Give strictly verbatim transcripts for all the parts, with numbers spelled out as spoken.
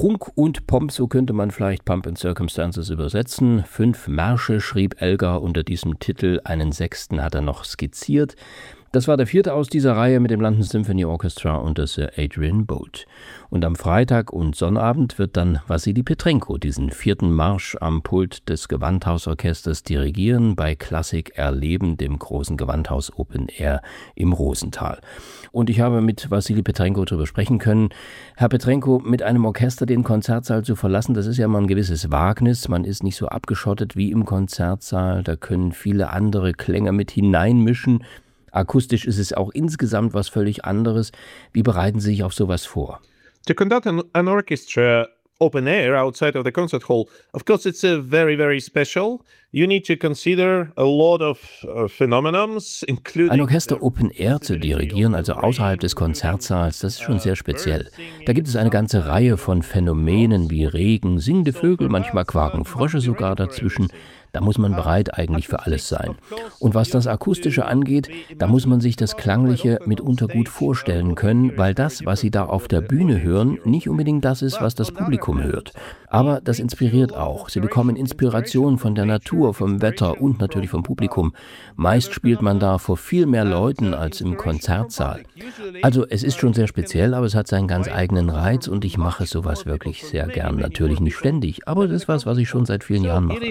Prunk und Pomp, so könnte man vielleicht Pump and Circumstances übersetzen. Fünf Märsche schrieb Elgar unter diesem Titel, einen sechsten hat er noch skizziert. Das war der vierte aus dieser Reihe mit dem London Symphony Orchestra unter Sir Adrian Boult. Und am Freitag und Sonnabend wird dann Wassily Petrenko diesen vierten Marsch am Pult des Gewandhausorchesters dirigieren bei Klassik erleben, dem großen Gewandhaus Open Air im Rosenthal. Und ich habe mit Wassily Petrenko darüber sprechen können. Herr Petrenko, mit einem Orchester den Konzertsaal zu verlassen, das ist ja mal ein gewisses Wagnis. Man ist nicht so abgeschottet wie im Konzertsaal. Da können viele andere Klänge mit hineinmischen. Akustisch ist es auch insgesamt was völlig anderes. Wie bereiten Sie sich auf sowas vor? To conduct an, an orchestra open air outside of the concert hall, of course it's a very, very special. You need to consider a lot of uh, phenomenons, including... Ein Orchester Open Air zu dirigieren, also außerhalb des Konzertsaals, das ist schon sehr speziell. Da gibt es eine ganze Reihe von Phänomenen wie Regen, singende Vögel, manchmal quaken Frösche sogar dazwischen. Da muss man bereit eigentlich für alles sein. Und was das Akustische angeht, da muss man sich das Klangliche mitunter gut vorstellen können, weil das, was Sie da auf der Bühne hören, nicht unbedingt das ist, was das Publikum hört. Aber das inspiriert auch. Sie bekommen Inspiration von der Natur, vom Wetter und natürlich vom Publikum. Meist spielt man da vor viel mehr Leuten als im Konzertsaal. Also es ist schon sehr speziell, aber es hat seinen ganz eigenen Reiz und ich mache sowas wirklich sehr gern. Natürlich nicht ständig, aber das ist was, was ich schon seit vielen Jahren mache.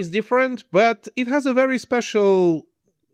But it has a very special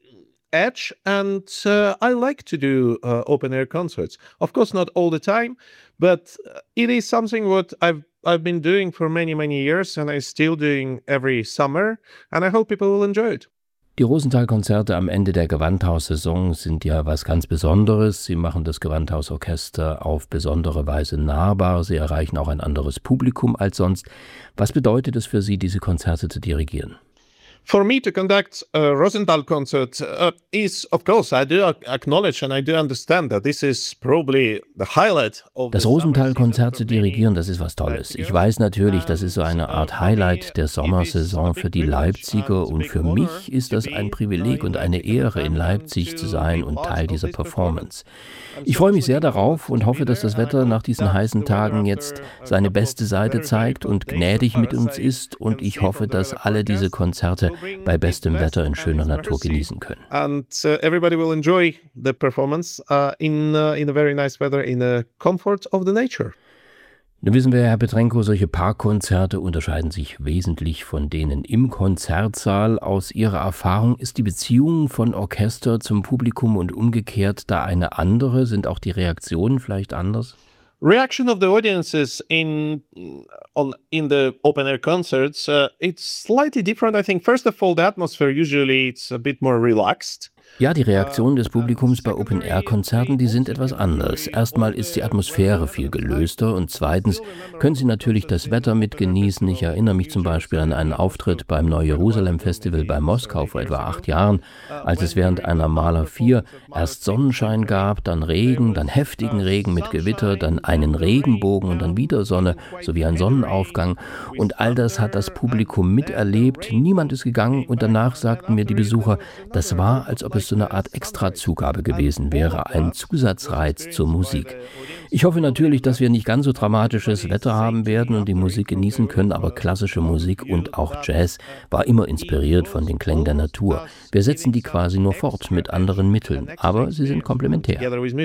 edge, and uh, I like to do uh, open-air concerts. Of course, not all the time, but it is something what I've I've been doing for many, many years, and I'm still doing every summer, and I hope people will enjoy it. Die Rosenthal-Konzerte am Ende der Gewandhaus-Saison sind ja was ganz Besonderes. Sie machen das Gewandhausorchester auf besondere Weise nahbar. Sie erreichen auch ein anderes Publikum als sonst. Was bedeutet es für Sie, diese Konzerte zu dirigieren? For me to conduct a Rosenthal concert uh, is, of course, I do acknowledge and I do understand that this is probably the highlight of Das Rosenthal-Konzert zu dirigieren, das ist was Tolles. Ich weiß natürlich, das ist so eine Art Highlight der Sommersaison für die Leipziger und für mich ist das ein Privileg und eine Ehre, in Leipzig zu sein und Teil dieser Performance. Ich freue mich sehr darauf und hoffe, dass das Wetter nach diesen heißen Tagen jetzt seine beste Seite zeigt und gnädig mit uns ist und ich hoffe, dass alle diese Konzerte bei bestem Wetter in schöner Natur genießen können. And uh, everybody will enjoy the performance uh, in uh, in a very nice weather, in the comfort of the nature. Nun wissen wir, Herr Petrenko, solche Parkkonzerte unterscheiden sich wesentlich von denen im Konzertsaal. Aus Ihrer Erfahrung ist die Beziehung von Orchester zum Publikum und umgekehrt da eine andere? Sind auch die Reaktionen vielleicht anders? Reaction of the audiences in on in the open air concerts, uh, it's slightly different. I think first of all, the atmosphere usually it's a bit more relaxed. Ja, die Reaktionen des Publikums bei Open-Air-Konzerten, die sind etwas anders. Erstmal ist die Atmosphäre viel gelöster und zweitens können Sie natürlich das Wetter mitgenießen. Ich erinnere mich zum Beispiel an einen Auftritt beim Neu-Jerusalem-Festival bei Moskau vor etwa acht Jahren, als es während einer Maler vier erst Sonnenschein gab, dann Regen, dann heftigen Regen mit Gewitter, dann einen Regenbogen und dann wieder Sonne sowie ein Sonnenaufgang. Und all das hat das Publikum miterlebt. Niemand ist gegangen und danach sagten mir die Besucher, das war, als ob es so eine Art Extrazugabe gewesen wäre, ein Zusatzreiz zur Musik. Ich hoffe natürlich, dass wir nicht ganz so dramatisches Wetter haben werden und die Musik genießen können, aber klassische Musik und auch Jazz war immer inspiriert von den Klängen der Natur. Wir setzen die quasi nur fort mit anderen Mitteln, aber sie sind komplementär.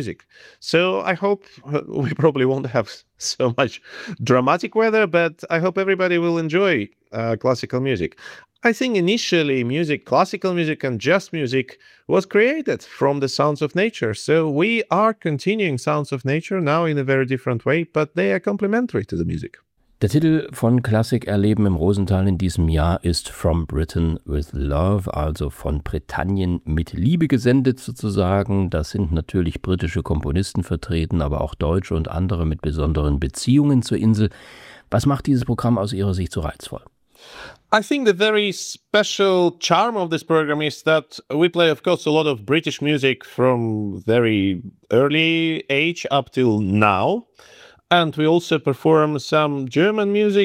So I hope we probably won't have so much dramatic weather, but I hope everybody will enjoy uh, classical music. I think initially music, classical music and jazz music was created from the sounds of nature. So we are continuing sounds of nature now in a very different way, but they are complementary to the music. Der Titel von Klassik erleben im Rosenthal in diesem Jahr ist From Britain with Love, also von Britannien mit Liebe gesendet sozusagen. Das sind natürlich britische Komponisten vertreten, aber auch Deutsche und andere mit besonderen Beziehungen zur Insel. Was macht dieses Programm aus Ihrer Sicht so reizvoll? I think the very special charm of this program is that we play, of course, a lot of British music from very early age up till now. And we also perform some German music.